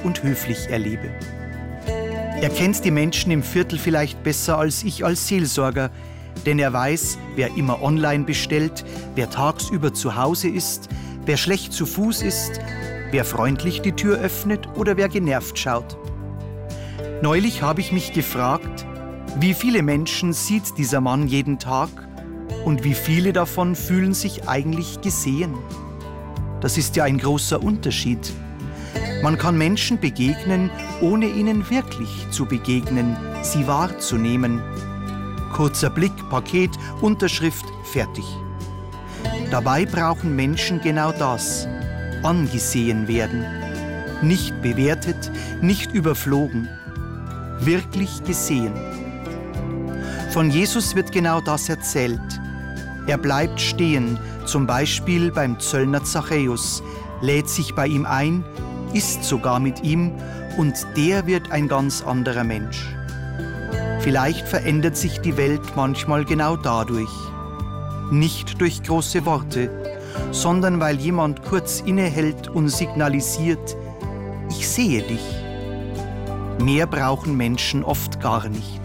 und höflich erlebe. Er kennt die Menschen im Viertel vielleicht besser als ich als Seelsorger, denn er weiß, wer immer online bestellt, wer tagsüber zu Hause ist, wer schlecht zu Fuß ist, wer freundlich die Tür öffnet oder wer genervt schaut. Neulich habe ich mich gefragt, wie viele Menschen sieht dieser Mann jeden Tag und wie viele davon fühlen sich eigentlich gesehen? Das ist ja ein großer Unterschied. Man kann Menschen begegnen, ohne ihnen wirklich zu begegnen, sie wahrzunehmen. Kurzer Blick, Paket, Unterschrift, fertig. Dabei brauchen Menschen genau das, angesehen werden. Nicht bewertet, nicht überflogen, wirklich gesehen. Von Jesus wird genau das erzählt. Er bleibt stehen, zum Beispiel beim Zöllner Zachäus, lädt sich bei ihm ein, isst sogar mit ihm und der wird ein ganz anderer Mensch. Vielleicht verändert sich die Welt manchmal genau dadurch. Nicht durch große Worte, sondern weil jemand kurz innehält und signalisiert, ich sehe dich. Mehr brauchen Menschen oft gar nicht.